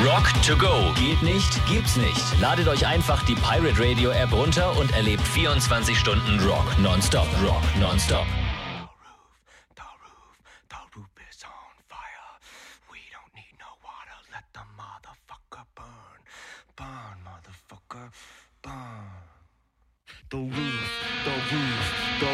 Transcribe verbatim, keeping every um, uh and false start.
Rock to go. Geht nicht, gibt's nicht. Ladet euch einfach die Pirate Radio App runter und erlebt vierundzwanzig Stunden Rock nonstop. Rock nonstop. The roof, the roof is on fire. We don't need no water. Let the motherfucker burn. Burn, motherfucker, burn. The roof, the roof, the